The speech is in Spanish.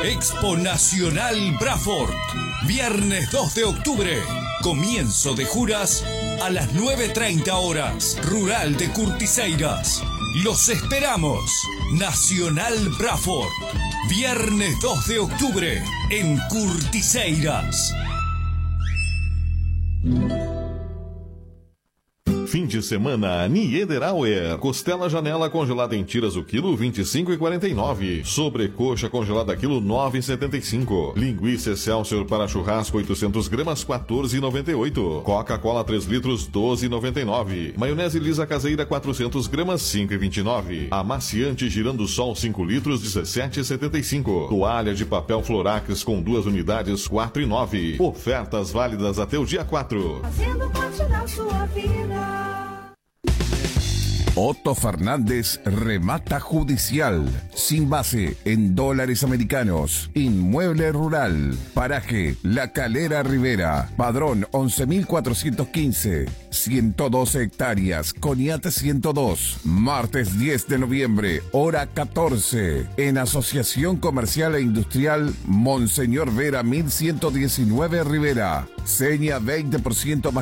Expo Nacional Braford. Viernes 2 de octubre. Comienzo de juras a las 9:30 horas. Rural de Curtiseiras. Los esperamos. Nacional Braford. Viernes 2 de octubre en Curtiseiras. Fim de semana, Niederauer. Costela janela congelada em tiras o quilo 25,49. Sobrecoxa congelada quilo 9,75. Linguiça Excelsior para churrasco 800 gramas 14,98. Coca-Cola 3 litros 12,99. Maionese lisa caseira 400 gramas 5,29. Amaciante girando sol 5 litros 17,75. Toalha de papel Florax com 2 unidades 4,9. Ofertas válidas até o dia 4. Fazendo parte da sua vida. Otto Fernández Remata Judicial, sin base en dólares americanos. Inmueble rural, paraje La Calera Rivera, padrón 11.415, 112 hectáreas, Coniate 102. Martes 10 de noviembre, hora 14, en Asociación Comercial e Industrial Monseñor Vera 1119 Rivera. Seña 20% más